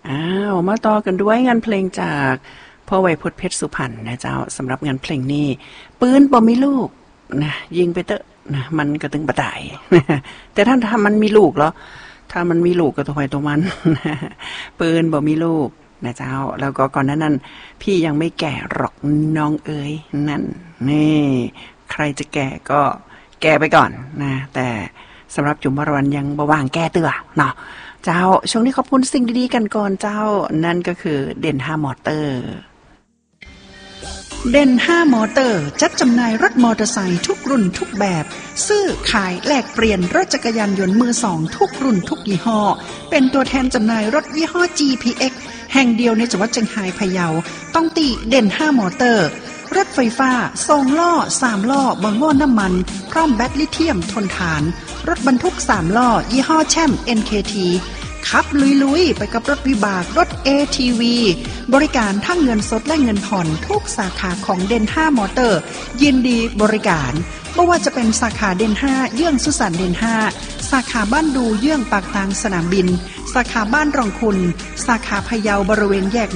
มาต่อกันด้วยงานเพลงจากพ่อไวยพจน์เพชรสุพรรณนะเจ้าสำหรับงานเพลงนี้ปืนบ่มีลูกนะยิงไปเตอะนะมันก็ตึงบ่ตาย แต่ถ้ามันมีลูกเหรอถ้ามันมีลูกก็ตัวไปตัวมัน ปืนบ่มีลูกนะเจ้าแล้วก็ก่อนนั้นพี่ยังไม่แก่หรอกน้องเอ๋ยนั่นนี่ใครจะแก่ก็แก่ไปก่อนนะแต่สำหรับจุ๋มวรวรรณยังบ่ว่างแก้เตือเนาะเจ้าช่วงนี้ขอบคุณสิ่งดีๆกันก่อนเจ้านั่นก็คือเด่น5มอเตอร์เด่น5มอเตอร์จัดจำหน่ายรถมอเตอร์ไซค์ทุกรุ่นทุกแบบซื้อขายแลกเปลี่ยนรถจักรยานยนต์มือสองทุกรุ่นทุกยี่ห้อเป็นตัวแทนจำหน่ายรถยี่ห้อ GPX แห่งเดียวในจังหวัดเชียงรายพะเยาต้องติเด่น5มอเตอร์รถไฟฟ้า2ล้อ3ล้อบ่ง้อน้ำมันพร้อมแบตลิเธียมทนทานรถบรรทุก3ล้อยี่ห้อแชมป์ NKT ขับลุยๆไปกับรถวิบากรถ ATV บริการทั้งเงินสดและเงินผ่อนทุกสาขาของเด่น5มอเตอร์ยินดีบริการไม่ว่าจะเป็นสาขาเด่น5เยื่องสุสานเด่น5สาขาบ้านดูเยื่องปากทางสนามบินสาขาบ้านรองคุณสาขาพะเยาบริเวณแยก